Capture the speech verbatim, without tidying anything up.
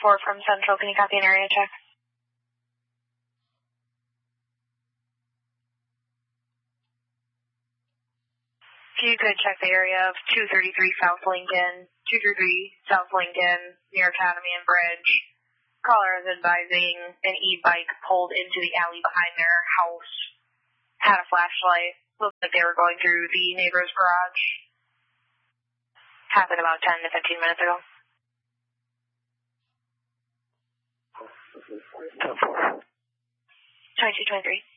four from Central. Can you copy an area check? If you could check the area of two thirty-three South Lincoln, two thirty-three South Lincoln, near Academy and Bridge. Caller is advising an e-bike pulled into the alley behind their house. Had a flashlight. Looked like they were going through the neighbor's garage. Happened about ten to fifteen minutes ago. twenty-two twenty-three.